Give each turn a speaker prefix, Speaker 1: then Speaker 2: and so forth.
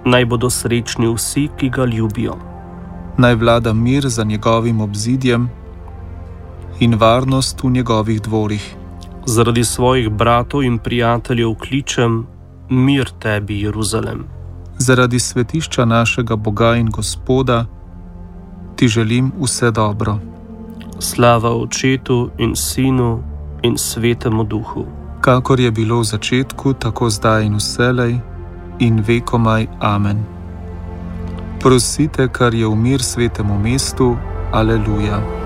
Speaker 1: Naj bodo srečni vsi, ki ga ljubijo.
Speaker 2: Naj vlada mir za njegovim obzidjem in varnost v njegovih dvorih.
Speaker 1: Zaradi svojih bratov in prijateljev kličem, mir tebi, Jeruzalem.
Speaker 2: Zaradi svetišča našega Boga in Gospoda ti želim vse dobro.
Speaker 1: Slava Očetu in Sinu in Svetemu Duhu.
Speaker 2: Kakor je bilo v začetku, tako zdaj in vselej in vekomaj. Amen. Prosite, kar je v mir svetemu mestu. Aleluja.